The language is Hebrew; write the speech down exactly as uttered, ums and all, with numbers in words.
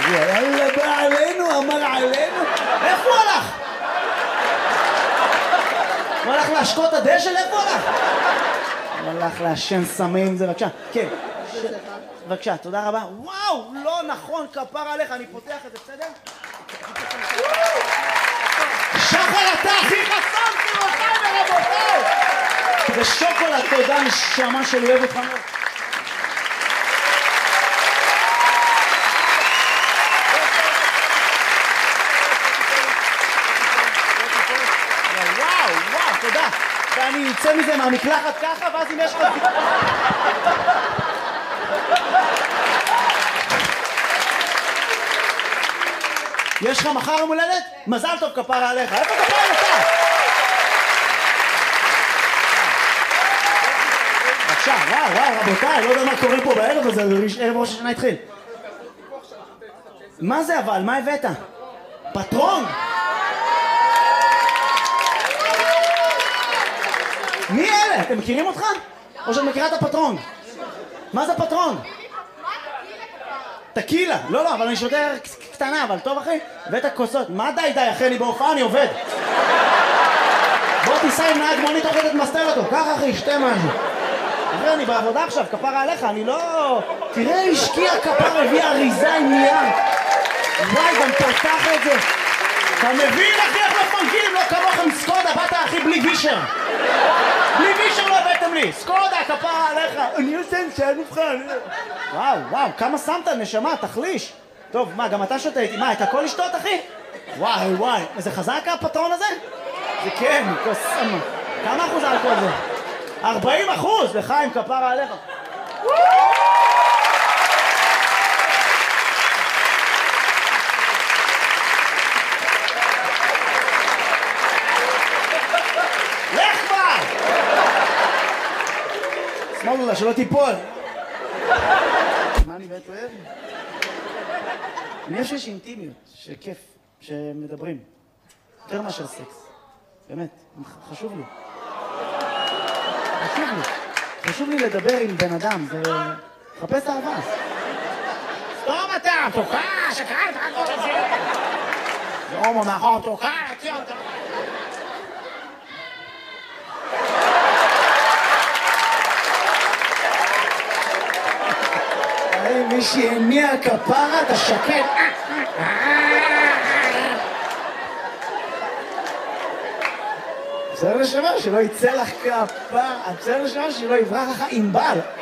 יאללה, בא עלינו, אמר עלינו. איפה הוא הלך? הוא הלך להשקות הדשל? איפה הוא הלך? הוא הלך לעשן סמים, זה בבקשה. כן. בבקשה, תודה רבה. וואו, לא נכון, כפר עליך, אני פותח את זה, בסדר? שחר, אתה הכי חסם, גבירותיי ורבותיי! זה שוקולד, תודה, נשמה שלי, אוהב אותך מאוד. וואו, וואו, תודה. ואני אצא מזה מהמקלחת ככה, ואז אם יש לך... יש לך מחר יום הולדת? מזל טוב כפרה עליך. איפה כפרה עליך? בבקשה, וואו, וואו, רבותיי, לא יודע מה קורה פה בערב הזה, ערב ראש השנה התחיל. מה זה אבל? מה הבאת? פטרון? מי אלה? אתם מכירים אותך? או שאת מכירה את הפטרון? מה זה פטרון? טקילה. לא, לא, אבל אני שותה קטנה, אבל טוב אחי. הבאת כוסות. מה די די אחי? אני בהופעה, אני עובד. בוא תיסע עם נהג מונית אוכלת מסתר אותו. ככה אחי, שתה משהו. אחי, אני בעבודה עכשיו, כפרה עליך, אני לא... תראה, השקיע כפר, הביא אריזה עם נייר. וואי, גם פתח את זה. אתה מבין אחי, איך לא פנקילים, לא כמוכם סקודה, באת אחי בלי וישר. בלי וישר לא הבאתם לי. סקודה, כפרה עליך. אני עושה עם שאל מבחן. וואו, וואו, כמה שמת נשמה, תחליש. טוב, מה, גם אתה שותה איתי? מה, את הכל לשתות אחי? וואי, וואי, זה חזק הפטרון הזה? זה כן, קוסם. כמה אחוז אלכוהול זה? ארבעים אחוז, לחיים, כפרה עליך. לך כבר! שמאלו לה, שלא תיפול. מה אני באמת אוהב? אני חושב שיש אינטימיות, שכיף, שמדברים. יותר מאשר סקס. באמת, חשוב לי. חשוב לי. חשוב לי לדבר עם בן אדם, זה... חפש אהבה. סתום אתה, תוקע, שקעת, הכל הזה. זה הומו מאחור, תוקע, תציע אותה. מי שהניע כפרה, אתה שקט. בסדר לשמה שלא יצא לך כפרה, בסדר לשמה שלא יברח לך עם בל.